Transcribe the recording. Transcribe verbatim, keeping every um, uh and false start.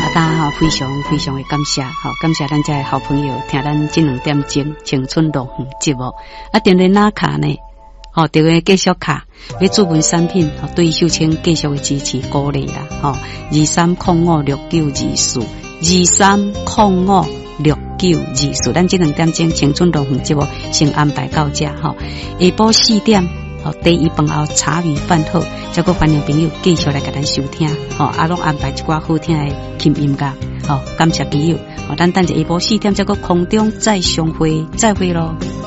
家哈，非常非常的感谢，好感谢咱这好朋友听咱这两点钟青春乐园节目。啊，电话哪卡呢？好，电话继续卡，要注文产品，好对秀清继续的支持鼓励啦。好，二三零五六九二四，二三零五六九二四，咱这两点钟青春乐园节目先安排到这哈。下晡四点。好，第一饭后茶余饭后，再个欢迎朋友继续来给咱收听。好，阿龙安排一寡好听的轻音乐。好，感谢朋友。好，咱等一下下晡四点，再个空中再相会，再会咯。